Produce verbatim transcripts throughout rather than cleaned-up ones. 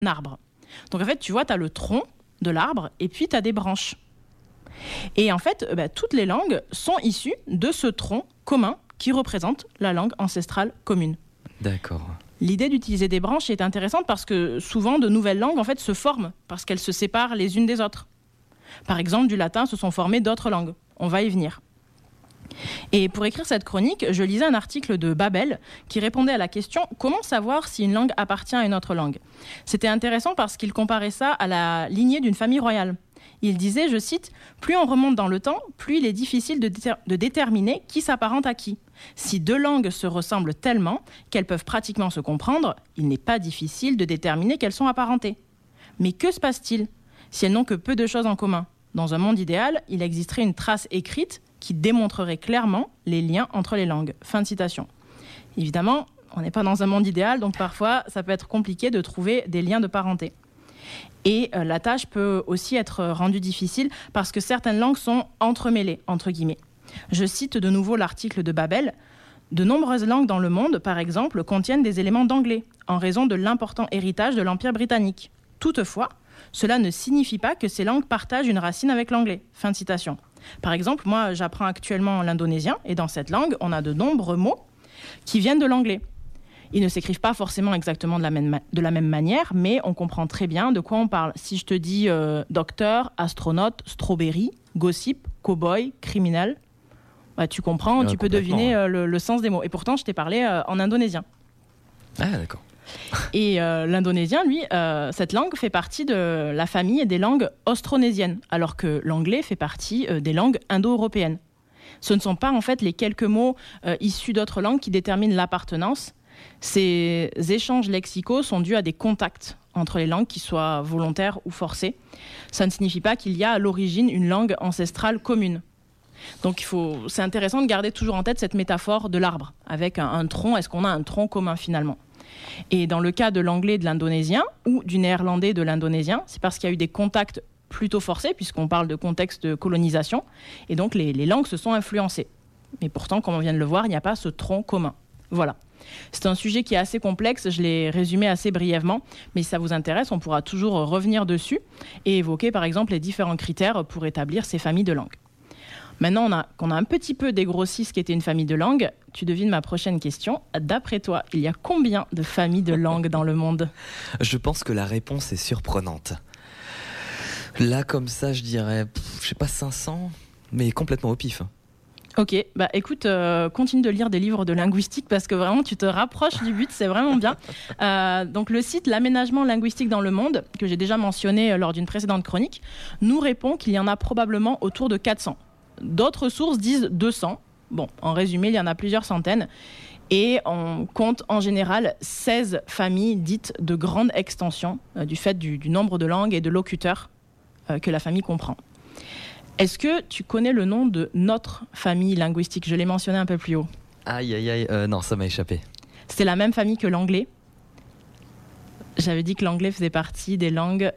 arbre. Donc en fait, tu vois, tu as le tronc de l'arbre et puis tu as des branches. Et en fait, bah, toutes les langues sont issues de ce tronc commun qui représente la langue ancestrale commune. D'accord. L'idée d'utiliser des branches est intéressante parce que souvent de nouvelles langues en fait, se forment parce qu'elles se séparent les unes des autres. Par exemple, du latin se sont formées d'autres langues. On va y venir. Et pour écrire cette chronique, je lisais un article de Babel qui répondait à la question « Comment savoir si une langue appartient à une autre langue ?» C'était intéressant parce qu'il comparait ça à la lignée d'une famille royale. Il disait, je cite, « Plus on remonte dans le temps, plus il est difficile de, déter- de déterminer qui s'apparente à qui. Si deux langues se ressemblent tellement qu'elles peuvent pratiquement se comprendre, il n'est pas difficile de déterminer qu'elles sont apparentées. Mais que se passe-t-il si elles n'ont que peu de choses en commun ? Dans un monde idéal, il existerait une trace écrite qui démontrerait clairement les liens entre les langues. » Fin de citation. Évidemment, on n'est pas dans un monde idéal, donc parfois, ça peut être compliqué de trouver des liens de parenté. Et euh, la tâche peut aussi être rendue difficile parce que certaines langues sont entremêlées, entre guillemets. Je cite de nouveau l'article de Babel. « De nombreuses langues dans le monde, par exemple, contiennent des éléments d'anglais, en raison de l'important héritage de l'Empire britannique. Toutefois, cela ne signifie pas que ces langues partagent une racine avec l'anglais. » Fin de citation. Par exemple, moi, j'apprends actuellement l'indonésien, et dans cette langue, on a de nombreux mots qui viennent de l'anglais. Ils ne s'écrivent pas forcément exactement de la même, ma- de la même manière, mais on comprend très bien de quoi on parle. Si je te dis euh, docteur, astronaute, strawberry, gossip, cowboy, criminel, bah, tu comprends, Ah, tu peux deviner euh, le, le sens des mots. Et pourtant, je t'ai parlé euh, en indonésien. Ah, d'accord. Et euh, l'indonésien, lui, euh, cette langue fait partie de la famille des langues austronésiennes, alors que l'anglais fait partie euh, des langues indo-européennes. Ce ne sont pas en fait les quelques mots euh, issus d'autres langues qui déterminent l'appartenance. Ces échanges lexicaux sont dus à des contacts entre les langues, qu'ils soient volontaires ou forcés. Ça ne signifie pas qu'il y a à l'origine une langue ancestrale commune. Donc il faut, c'est intéressant de garder toujours en tête cette métaphore de l'arbre, avec un, un tronc. Est-ce qu'on a un tronc commun finalement ? Et dans le cas de l'anglais de l'indonésien ou du néerlandais de l'indonésien, c'est parce qu'il y a eu des contacts plutôt forcés, puisqu'on parle de contexte de colonisation, et donc les, les langues se sont influencées. Mais pourtant, comme on vient de le voir, il n'y a pas ce tronc commun. Voilà. C'est un sujet qui est assez complexe, je l'ai résumé assez brièvement, mais si ça vous intéresse, on pourra toujours revenir dessus et évoquer par exemple les différents critères pour établir ces familles de langues. Maintenant on a, qu'on a un petit peu dégrossi ce qu'était une famille de langues, tu devines ma prochaine question. D'après toi, il y a combien de familles de langues dans le monde ? Je pense que la réponse est surprenante. Là, comme ça, je dirais, pff, je sais pas, cinq cents, mais complètement au pif. Ok, bah écoute, euh, continue de lire des livres de linguistique parce que vraiment tu te rapproches du but, c'est vraiment bien. Euh, donc le site L'aménagement linguistique dans le monde, que j'ai déjà mentionné lors d'une précédente chronique, nous répond qu'il y en a probablement autour de quatre cents. D'autres sources disent deux cents. Bon, en résumé, il y en a plusieurs centaines. Et on compte en général seize familles dites de grande extension, euh, du fait du, du nombre de langues et de locuteurs euh, que la famille comprend. Est-ce que tu connais le nom de notre famille linguistique ? Je l'ai mentionné un peu plus haut. Aïe, aïe, aïe, euh, non, ça m'a échappé. C'est la même famille que l'anglais. J'avais dit que l'anglais faisait partie des langues...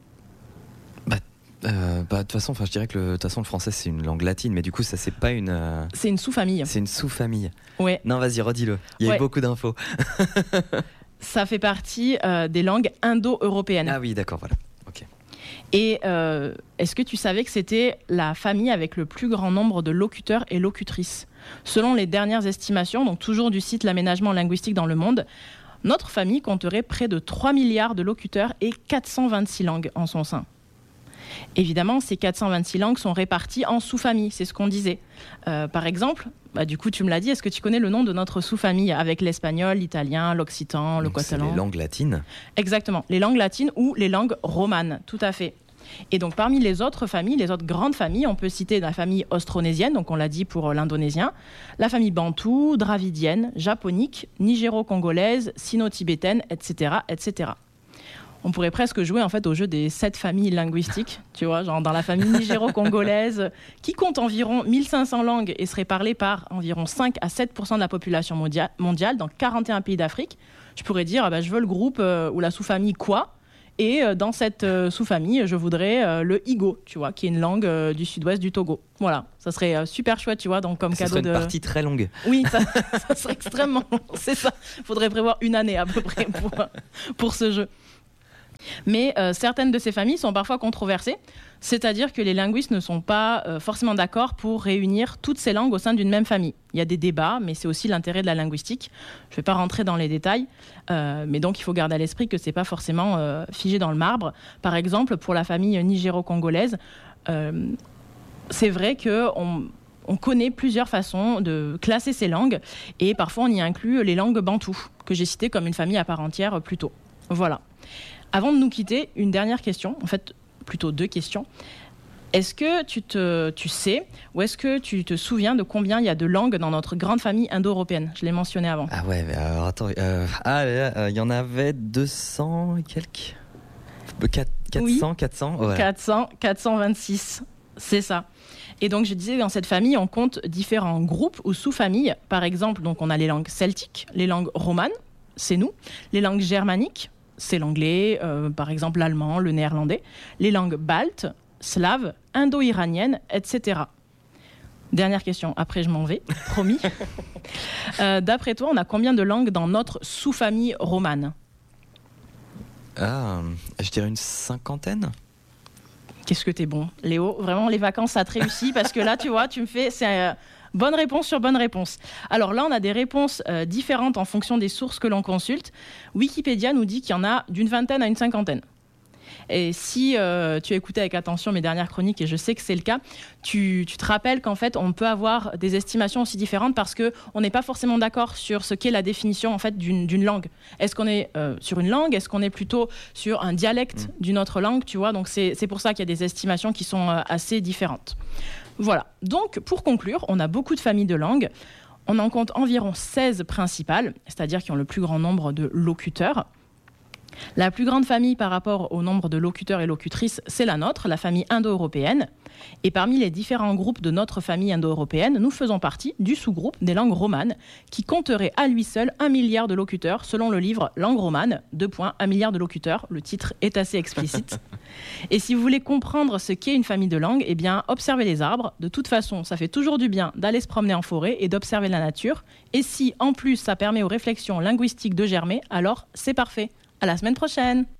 Euh, bah, de toute façon, je dirais que le, de toute façon, le français, c'est une langue latine, mais du coup, ça, c'est pas une... Euh... C'est une sous-famille. C'est une sous-famille. Ouais. Non, vas-y, redis-le. Il y a ouais. eu beaucoup d'infos. Ça fait partie euh, des langues indo-européennes. Ah oui, d'accord, voilà. Ok. Et euh, est-ce que tu savais que c'était la famille avec le plus grand nombre de locuteurs et locutrices ? Selon les dernières estimations, donc toujours du site L'aménagement linguistique dans le monde, notre famille compterait près de trois milliards de locuteurs et quatre cent vingt-six langues en son sein. Évidemment, ces quatre cent vingt-six langues sont réparties en sous-familles, c'est ce qu'on disait. Euh, par exemple, bah, du coup, tu me l'as dit, est-ce que tu connais le nom de notre sous-famille avec l'espagnol, l'italien, l'occitan, le catalan ? C'est les langues latines ? Exactement, les langues latines ou les langues romanes, tout à fait. Et donc, parmi les autres familles, les autres grandes familles, on peut citer la famille austronésienne, donc on l'a dit pour l'indonésien, la famille bantoue, dravidienne, japonique, nigéro-congolaise, sino-tibétaine, et cetera, et cetera. On pourrait presque jouer en fait au jeu des sept familles linguistiques, tu vois, genre dans la famille nigéro-congolaise, qui compte environ mille cinq cents langues et serait parlée par environ cinq à sept pour cent de la population mondia- mondiale dans quarante et un pays d'Afrique. Je pourrais dire, ah bah, je veux le groupe euh, ou la sous-famille quoi, et euh, dans cette euh, sous-famille, je voudrais euh, le Igo, tu vois, qui est une langue euh, du sud-ouest du Togo. Voilà, ça serait euh, super chouette, tu vois, donc comme ça cadeau serait de... une partie très longue. Oui, ça, ça serait extrêmement long, c'est ça. Il faudrait prévoir une année à peu près pour, pour ce jeu. Mais euh, certaines de ces familles sont parfois controversées, c'est-à-dire que les linguistes ne sont pas euh, forcément d'accord pour réunir toutes ces langues au sein d'une même famille. Il y a des débats, mais c'est aussi l'intérêt de la linguistique. Je ne vais pas rentrer dans les détails, euh, mais donc il faut garder à l'esprit que ce n'est pas forcément euh, figé dans le marbre. Par exemple, pour la famille nigéro-congolaise, euh, c'est vrai qu'on on connaît plusieurs façons de classer ces langues, et parfois on y inclut les langues bantoues, que j'ai citées comme une famille à part entière plus tôt. Voilà. Avant de nous quitter, une dernière question, en fait plutôt deux questions. Est-ce que tu, te, tu sais ou est-ce que tu te souviens de combien il y a de langues dans notre grande famille indo-européenne ? Je l'ai mentionné avant. Ah ouais, mais alors attends, euh, ah il euh, y en avait deux cents et quelques quatre, quatre cents, oui. quatre cents, ouais. quatre cents, quatre cent vingt-six, c'est ça. Et donc je disais, dans cette famille, on compte différents groupes ou sous-familles. Par exemple, donc on a les langues celtiques, les langues romanes, c'est nous, les langues germaniques, c'est l'anglais, euh, par exemple l'allemand, le néerlandais, les langues baltes, slaves, indo-iraniennes, et cetera. Dernière question, après je m'en vais, promis. euh, d'après toi, on a combien de langues dans notre sous-famille romane ? Ah, je dirais une cinquantaine. Qu'est-ce que t'es bon, Léo. Vraiment, les vacances, ça te réussit parce que là, tu vois, tu me fais... C'est, euh, bonne réponse sur bonne réponse. Alors là, on a des réponses euh, différentes en fonction des sources que l'on consulte. Wikipédia nous dit qu'il y en a d'une vingtaine à une cinquantaine. Et si euh, tu as écouté avec attention mes dernières chroniques, et je sais que c'est le cas, tu, tu te rappelles qu'en fait, on peut avoir des estimations aussi différentes parce qu'on n'est pas forcément d'accord sur ce qu'est la définition en fait, d'une, d'une langue. Est-ce qu'on est euh, sur une langue ? Est-ce qu'on est plutôt sur un dialecte mmh. d'une autre langue ? Tu vois, donc c'est, c'est pour ça qu'il y a des estimations qui sont euh, assez différentes. Voilà. Donc, pour conclure, on a beaucoup de familles de langues. On en compte environ seize principales, c'est-à-dire qui ont le plus grand nombre de locuteurs. La plus grande famille par rapport au nombre de locuteurs et locutrices, c'est la nôtre, la famille indo-européenne. Et parmi les différents groupes de notre famille indo-européenne, nous faisons partie du sous-groupe des langues romanes, qui compterait à lui seul un milliard de locuteurs, selon le livre Langue romane, deux points, un milliard de locuteurs. Le titre est assez explicite. Et si vous voulez comprendre ce qu'est une famille de langues, eh bien, observez les arbres. De toute façon, ça fait toujours du bien d'aller se promener en forêt et d'observer la nature. Et si, en plus, ça permet aux réflexions linguistiques de germer, alors c'est parfait. À la semaine prochaine!